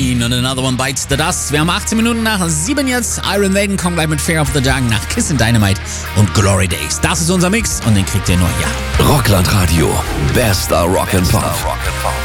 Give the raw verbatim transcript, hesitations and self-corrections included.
Queen und Another One Bites the Dust. Wir haben achtzehn Minuten nach sieben jetzt. Iron Maiden kommen gleich mit Fear of the Dark nach Kiss and Dynamite und Glory Days. Das ist unser Mix und den kriegt ihr nur hier. Rockland Radio. Bester Rock and Pop.